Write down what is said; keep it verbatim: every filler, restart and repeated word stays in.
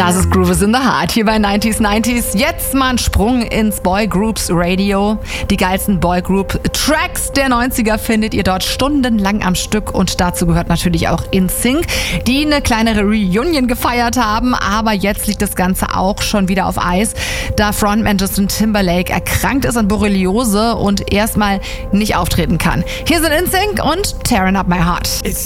Das ist Groove is in the Heart hier bei neunzig neunzig. Jetzt mal ein Sprung ins Boy Groups Radio. Die geilsten Boy Group Tracks der neunziger findet ihr dort stundenlang am Stück. Und dazu gehört natürlich auch InSync, die eine kleinere Reunion gefeiert haben. Aber jetzt liegt das Ganze auch schon wieder auf Eis, da Frontman Justin Timberlake erkrankt ist an Borreliose und erstmal nicht auftreten kann. Hier sind InSync und Tearing Up My Heart. It's